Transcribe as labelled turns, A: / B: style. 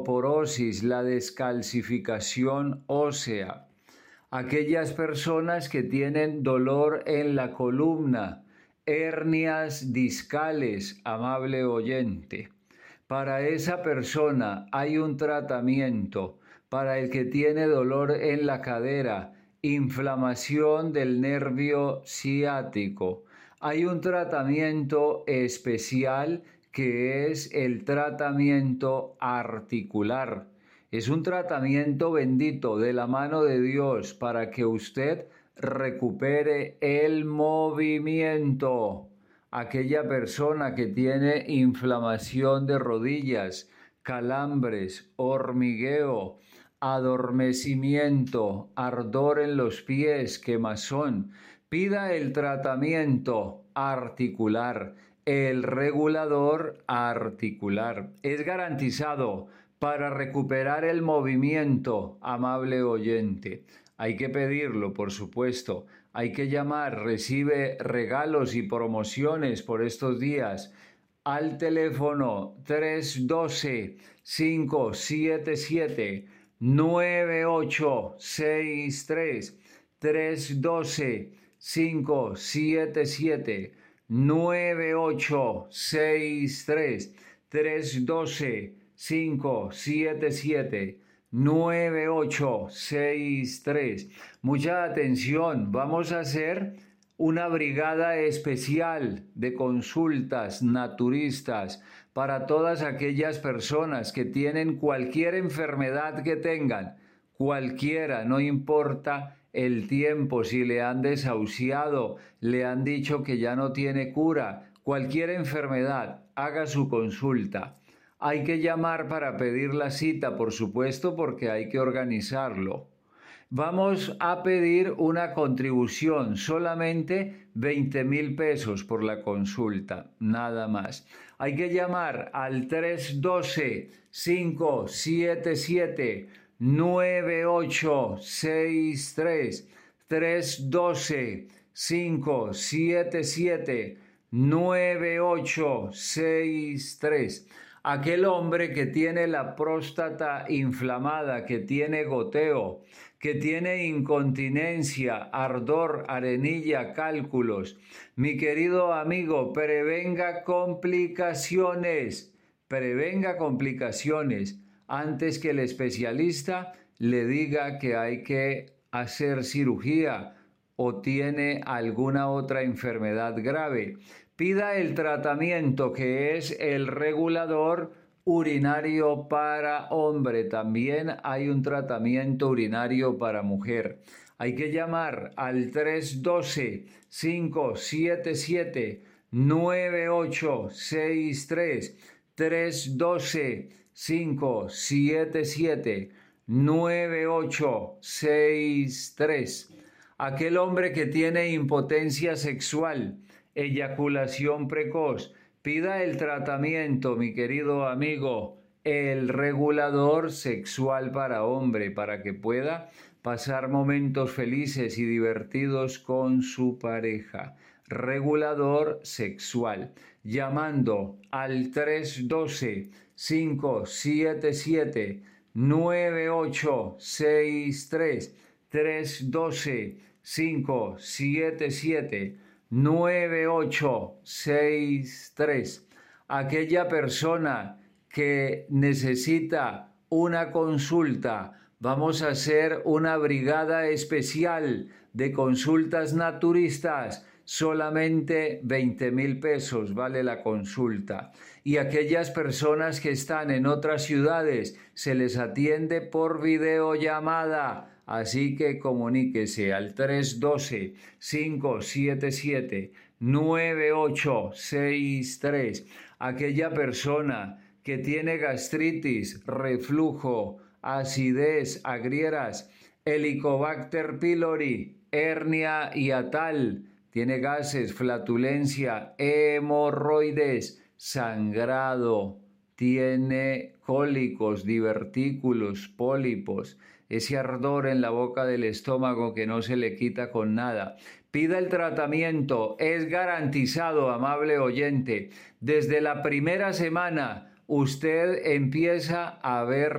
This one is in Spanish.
A: osteoporosis, la descalcificación ósea. Aquellas personas que tienen dolor en la columna, hernias discales, amable oyente. Para esa persona hay un tratamiento. Para el que tiene dolor en la cadera, inflamación del nervio ciático, hay un tratamiento especial que es el tratamiento articular. Es un tratamiento bendito de la mano de Dios para que usted recupere el movimiento. Aquella persona que tiene inflamación de rodillas, calambres, hormigueo, adormecimiento, ardor en los pies, quemazón, pida el tratamiento articular, el regulador articular. Es garantizado para recuperar el movimiento, amable oyente. Hay que pedirlo, por supuesto. Hay que llamar, recibe regalos y promociones por estos días al teléfono 312-577-9863. 312-577-9863. 312-577-9863. Mucha atención, vamos a hacer una brigada especial de consultas naturistas para todas aquellas personas que tienen cualquier enfermedad que tengan, cualquiera, no importa el tiempo, si le han desahuciado, le han dicho que ya no tiene cura, cualquier enfermedad, haga su consulta. Hay que llamar para pedir la cita, por supuesto, porque hay que organizarlo. Vamos a pedir una contribución, solamente 20,000 pesos por la consulta, nada más. Hay que llamar al 312-577-9863, 312-577-9863. Aquel hombre que tiene la próstata inflamada, que tiene goteo, que tiene incontinencia, ardor, arenilla, cálculos. Mi querido amigo, prevenga complicaciones antes que el especialista le diga que hay que hacer cirugía o tiene alguna otra enfermedad grave. Pida el tratamiento que es el regulador urinario para hombre. También hay un tratamiento urinario para mujer. Hay que llamar al 312-577-9863. 312-577-9863. Aquel hombre que tiene impotencia sexual, eyaculación precoz, pida el tratamiento, mi querido amigo, el regulador sexual para hombre, para que pueda pasar momentos felices y divertidos con su pareja. Regulador sexual, llamando al 312-577-9863, 312-577-9863. Aquella persona que necesita una consulta, vamos a hacer una brigada especial de consultas naturistas. Solamente 20,000 pesos vale la consulta. Y aquellas personas que están en otras ciudades se les atiende por videollamada. Así que comuníquese al 312-577-9863. Aquella persona que tiene gastritis, reflujo, acidez, agrieras, Helicobacter pylori, hernia hiatal, tiene gases, flatulencia, hemorroides, sangrado, tiene cólicos, divertículos, pólipos, ese ardor en la boca del estómago que no se le quita con nada. Pida el tratamiento, es garantizado, amable oyente. Desde la primera semana usted empieza a ver